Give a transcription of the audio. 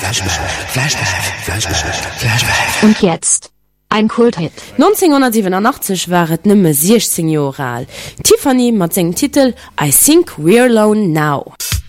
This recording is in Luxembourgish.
Und jetzt ein Kulthit. 1987 waret nëmme 16 Jahre alt. Tiffany mat segem Titel I Think We're Alone Now.